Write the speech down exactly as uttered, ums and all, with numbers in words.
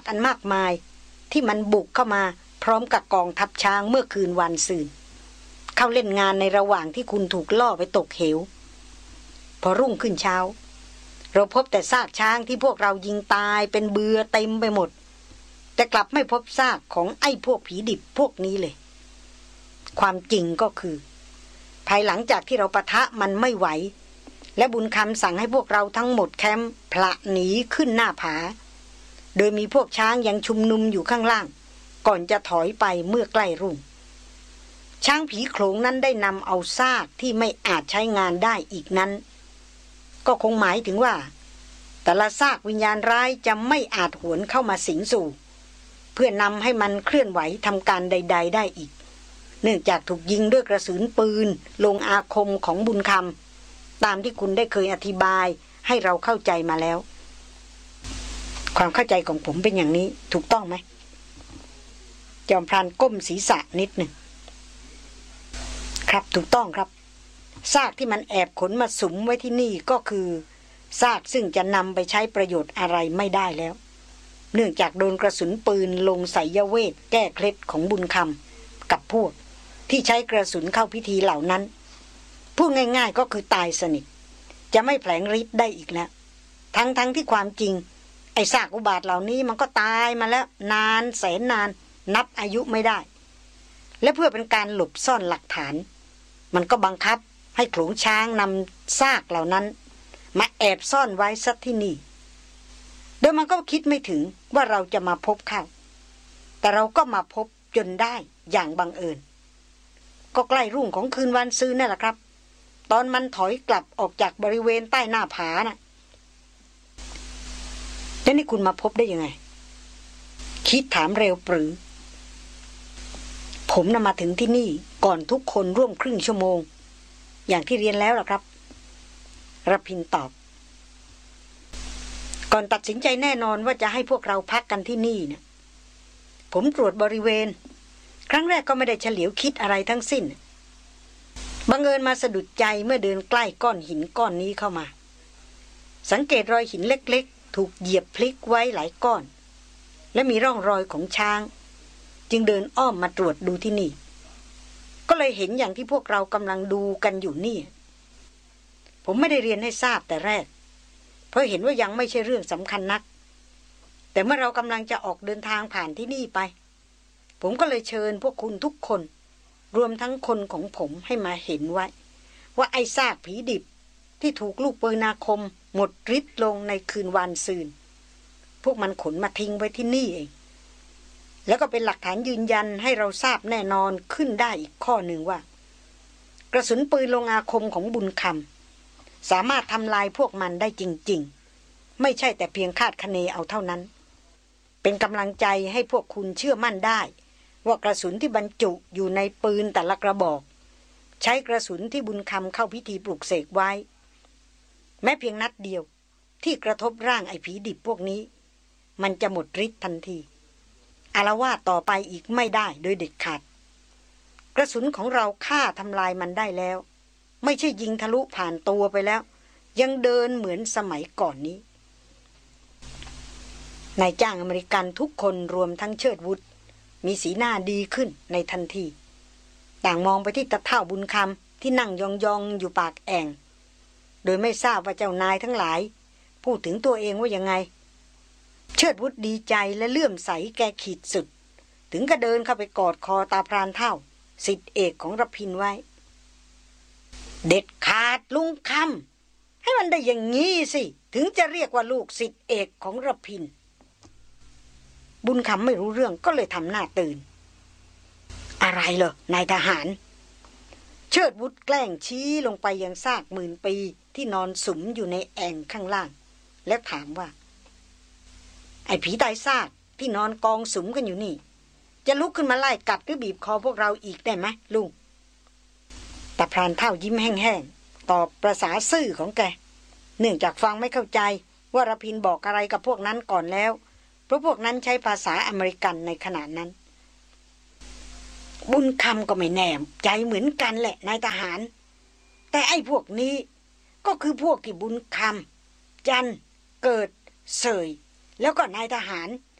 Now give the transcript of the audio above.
อันมากมายที่มันบุกเข้ามาพร้อมกับกองทัพช้างเมื่อคืนวันซืนเข้าเล่นงานในระหว่างที่คุณถูกล่อไปตกเหวพอรุ่งขึ้นเช้าเราพบแต่ซากช้างที่พวกเรายิงตายเป็นเบือเต็มไปหมดแต่กลับไม่พบซากของไอ้พวกผีดิบพวกนี้เลยความจริงก็คือภายหลังจากที่เราปะทะมันไม่ไหวและบุญคำสั่งให้พวกเราทั้งหมดแคมป์พละหนีขึ้นหน้าผาโดยมีพวกช้างยังชุมนุมอยู่ข้างล่างก่อนจะถอยไปเมื่อใกล้รุ่งช้างผีโขลงนั้นได้นำเอาซากที่ไม่อาจใช้งานได้อีกนั้นก็คงหมายถึงว่าแต่ละซากวิญญาณร้ายจะไม่อาจหวนเข้ามาสิงสู่เพื่อนำให้มันเคลื่อนไหวทำการใดๆได้อีกเนื่องจากถูกยิงด้วยกระสุนปืนลงอาคมของบุญคำตามที่คุณได้เคยอธิบายให้เราเข้าใจมาแล้วความเข้าใจของผมเป็นอย่างนี้ถูกต้องไหมจอมพรานก้มศีรษะนิดหนึ่งครับถูกต้องครับซากที่มันแอบขนมาสุมไว้ที่นี่ก็คือซากซึ่งจะนำไปใช้ประโยชน์อะไรไม่ได้แล้วเนื่องจากโดนกระสุนปืนลงใส่ยเวทแก้เคล็ดของบุญคำกับพวกที่ใช้กระสุนเข้าพิธีเหล่านั้นพูดง่ายๆก็คือตายสนิทจะไม่แผลงฤทธิ์ได้อีกแล้วทั้งๆ ท, ที่ความจริงไอ้ซากอุบาทเหล่านี้มันก็ตายมาแล้วนานแสนนานนับอายุไม่ได้และเพื่อเป็นการหลบซ่อนหลักฐานมันก็บังคับให้โขลงช้างนำซากเหล่านั้นมาแอบซ่อนไว้สักที่นี่โดยมันก็คิดไม่ถึงว่าเราจะมาพบเข้าแต่เราก็มาพบจนได้อย่างบังเอิญก็ใกล้รุ่งของคืนวันซืนนั่นแหละครับตอนมันถอยกลับออกจากบริเวณใต้หน้าผาน่ะแล้วนี่คุณมาพบได้ยังไงคิดถามเร็วปรือผมน่ะมาถึงที่นี่ก่อนทุกคนร่วมครึ่งชั่วโมงอย่างที่เรียนแล้วล่ะครับรพินตอบก่อนตัดสินใจแน่นอนว่าจะให้พวกเราพักกันที่นี่นะผมตรวจบริเวณครั้งแรกก็ไม่ได้เฉลียวคิดอะไรทั้งสิ้นบังเอิญมาสะดุดใจเมื่อเดินใกล้ก้อนหินก้อนนี้เข้ามาสังเกตรอยหินเล็กๆถูกเหยียบพลิกไว้หลายก้อนและมีร่องรอยของช้างจึงเดินอ้อมมาตรวจดูที่นี่ก็เลยเห็นอย่างที่พวกเรากำลังดูกันอยู่นี่ผมไม่ได้เรียนให้ทราบแต่แรกเพราะเห็นว่ายังไม่ใช่เรื่องสำคัญนักแต่เมื่อเรากำลังจะออกเดินทางผ่านที่นี่ไปผมก็เลยเชิญพวกคุณทุกคนรวมทั้งคนของผมให้มาเห็นไว้ว่าไอ้ซากผีดิบที่ถูกลูกปืนอาคมหมดฤทธิ์ลงในคืนวันซืนพวกมันขนมาทิ้งไว้ที่นี่เองแล้วก็เป็นหลักฐานยืนยันให้เราทราบแน่นอนขึ้นได้อีกข้อหนึ่งว่ากระสุนปืนลงอาคมของบุญคำสามารถทำลายพวกมันได้จริงๆไม่ใช่แต่เพียงคาดคะเนเอาเท่านั้นเป็นกำลังใจให้พวกคุณเชื่อมั่นได้ว่ากระสุนที่บรรจุอยู่ในปืนแต่ละกระบอกใช้กระสุนที่บุญคำเข้าพิธีปลุกเสกไว้แม้เพียงนัดเดียวที่กระทบร่างไอ้ผีดิบพวกนี้มันจะหมดฤทธิ์ทันทีอาละวาดต่อไปอีกไม่ได้โดยเด็ดขาดกระสุนของเราฆ่าทำลายมันได้แล้วไม่ใช่ยิงทะลุผ่านตัวไปแล้วยังเดินเหมือนสมัยก่อนนี้นายจ้างอเมริกันทุกคนรวมทั้งเชิดวุฒมีสีหน้าดีขึ้นในทันทีต่างมองไปที่ตะเฒ่าบุญคำที่นั่งยองๆอยู่ปากแอ่งโดยไม่ทราบว่าเจ้านายทั้งหลายพูดถึงตัวเองว่ายังไงเชิดวุฒดีใจและเลื่อมใสแกขีดสุดถึงก็เดินเข้าไปกอดคอตาพรานเฒ่าศิษย์เอกของรพินไว้เด็ดขาดลุงคำให้มันได้อย่างงี้สิถึงจะเรียกว่าลูกศิษย์เอกของรพินบุญคำไม่รู้เรื่องก็เลยทำหน้าตื่นอะไรเหรอนายทหารเชิดวุฒแกล้งชี้ลงไปยังซากหมื่นปีที่นอนสุมอยู่ในแอ่งข้างล่างและถามว่าไอ้ผีตายซากที่นอนกองสุมกันอยู่นี่จะลุกขึ้นมาไล่กัดหรือบีบคอพวกเราอีกได้ไหมลุงแต่พรานเฒ่ายิ้มแห้งๆตอบประสาซื่อของแกเนื่องจากฟังไม่เข้าใจว่ารพินบอกอะไรกับพวกนั้นก่อนแล้วเพราะพวกนั้นใช้ภาษาอเมริกันในขณะนั้นบุญคำก็ไม่แน่ใจเหมือนกันแหละนายทหารแต่ไอ้พวกนี้ก็คือพวกที่บุญคำจันเกิดเสยแล้วก็นายทหาร